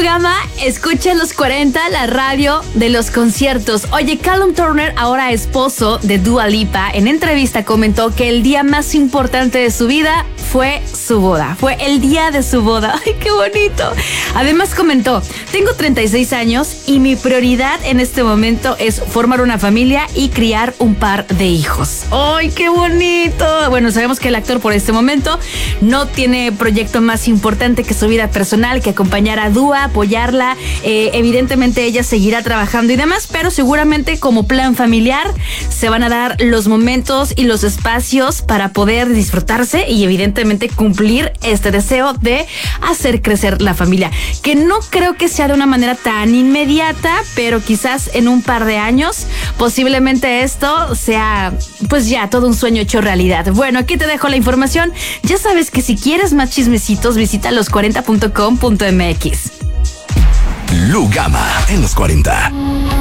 Gama, escucha los 40, la radio de los conciertos. Oye, Callum Turner, ahora esposo de Dua Lipa, en entrevista comentó que el día más importante de su vida fue su boda. Fue el día de su boda. ¡Ay, qué bonito! Además comentó, tengo 36 años y mi prioridad en este momento es formar una familia y criar un par de hijos. ¡Ay, qué bonito! Bueno, sabemos que el actor por este momento no tiene proyecto más importante que su vida personal, que acompañar a Dua, apoyarla. Evidentemente ella seguirá trabajando y demás, pero seguramente como plan familiar se van a dar los momentos y los espacios para poder disfrutarse y evidentemente cumplir este deseo de hacer crecer la familia, que no creo que sea de una manera tan inmediata, pero quizás en un par de años posiblemente esto sea pues ya todo un sueño hecho realidad. Bueno, aquí te dejo la información. Ya sabes que si quieres más chismecitos, visita los40.com.mx. Lu Gama en los 40.